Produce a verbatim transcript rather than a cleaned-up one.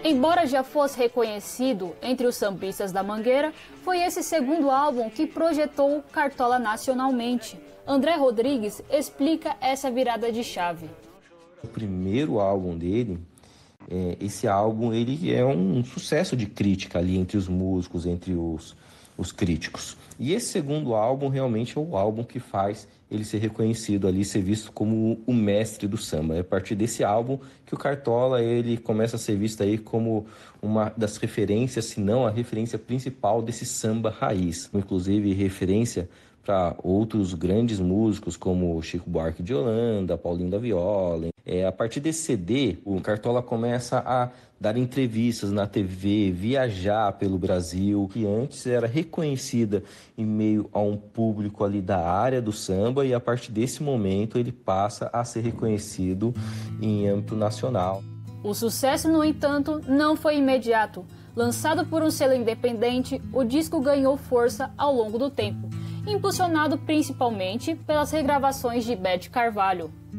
Embora já fosse reconhecido entre os sambistas da Mangueira, foi esse segundo álbum que projetou Cartola nacionalmente. André Rodrigues explica essa virada de chave. O primeiro álbum dele, é, esse álbum ele é um sucesso de crítica ali entre os músicos, entre os, os críticos. E esse segundo álbum realmente é o álbum que faz ele ser reconhecido ali, ser visto como o mestre do samba. É a partir desse álbum que o Cartola ele começa a ser visto aí como uma das referências, se não a referência principal desse samba raiz. Inclusive referência para outros grandes músicos como Chico Buarque de Holanda, Paulinho da Viola. É, a partir desse C D, o Cartola começa a dar entrevistas na T V, viajar pelo Brasil, que antes era reconhecida em meio a um público ali da área do samba, e a partir desse momento ele passa a ser reconhecido em âmbito nacional. O sucesso, no entanto, não foi imediato. Lançado por um selo independente, o disco ganhou força ao longo do tempo, impulsionado principalmente pelas regravações de Bete Carvalho.